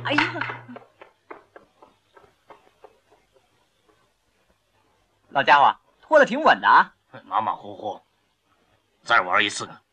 哎呀，老家伙拖得挺稳的啊！ 马马虎虎，再玩一次呢。